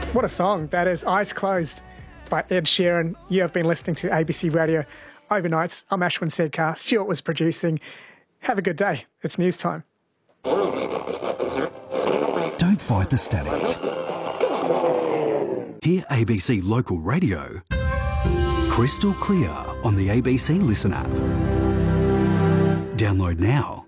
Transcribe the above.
What a song. That is Eyes Closed by Ed Sheeran. You have been listening to ABC Radio Overnights. I'm Ashwin Sedkar. Stuart was producing. Have a good day. It's news time. Don't fight the static. Hear ABC Local Radio crystal clear on the ABC Listen app. Download now.